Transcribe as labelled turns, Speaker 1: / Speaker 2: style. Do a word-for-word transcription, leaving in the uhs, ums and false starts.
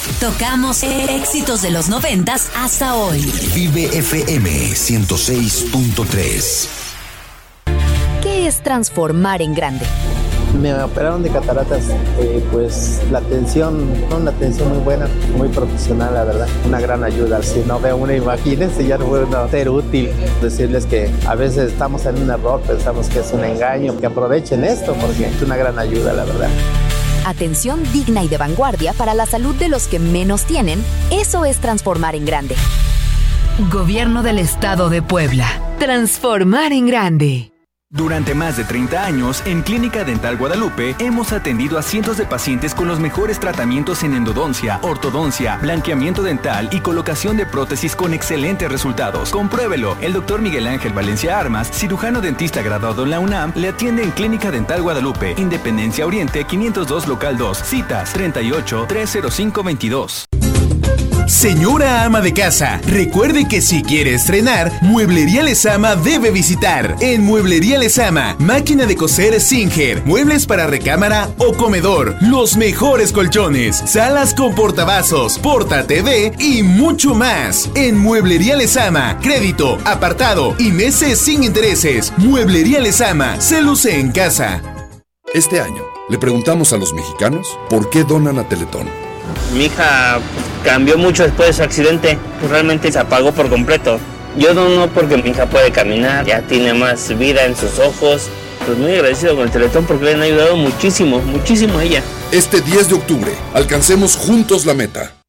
Speaker 1: Tocamos éxitos de los noventas hasta hoy.
Speaker 2: Vive F M ciento seis punto tres.
Speaker 1: ¿Qué es transformar en grande?
Speaker 3: Me operaron de cataratas, eh, pues la atención, una atención muy buena, muy profesional, la verdad, una gran ayuda. Si no veo una, imagínense, ya no puedo ser útil. Decirles que a veces estamos en un error, pensamos que es un engaño, que aprovechen esto porque es una gran ayuda, la verdad.
Speaker 1: Atención digna y de vanguardia para la salud de los que menos tienen, eso es transformar en grande.
Speaker 4: Gobierno del Estado de Puebla. Transformar en grande.
Speaker 5: Durante más de treinta años, en Clínica Dental Guadalupe, hemos atendido a cientos de pacientes con los mejores tratamientos en endodoncia, ortodoncia, blanqueamiento dental y colocación de prótesis con excelentes resultados. Compruébelo. El doctor Miguel Ángel Valencia Armas, cirujano dentista graduado en la UNAM, le atiende en Clínica Dental Guadalupe, Independencia Oriente, quinientos dos Local dos. Citas treinta y ocho, trescientos cinco veintidós.
Speaker 6: Señora ama de casa, recuerde que si quiere estrenar, Mueblería Lezama debe visitar. En Mueblería Lezama, máquina de coser Singer, muebles para recámara o comedor, los mejores colchones, salas con portavasos, porta T V y mucho más. En Mueblería Lezama, crédito, apartado y meses sin intereses. Mueblería Lezama, se luce en casa.
Speaker 7: Este año, le preguntamos a los mexicanos por qué donan a Teletón.
Speaker 8: Mi hija cambió mucho después de su accidente, pues realmente se apagó por completo. Yo dono porque mi hija puede caminar, ya tiene más vida en sus ojos. Pues muy agradecido con el Teletón porque le han ayudado muchísimo, muchísimo a ella.
Speaker 7: Este diez de octubre, alcancemos juntos la meta.